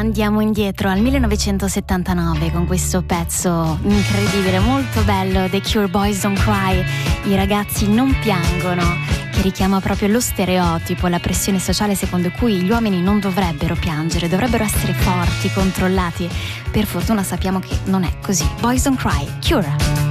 andiamo indietro al 1979 con questo pezzo incredibile, molto bello, The Cure, Boys Don't Cry, i ragazzi non piangono, che richiama proprio lo stereotipo, la pressione sociale secondo cui gli uomini non dovrebbero piangere, dovrebbero essere forti, controllati. Per fortuna sappiamo che non è così. Boys Don't Cry, Cure.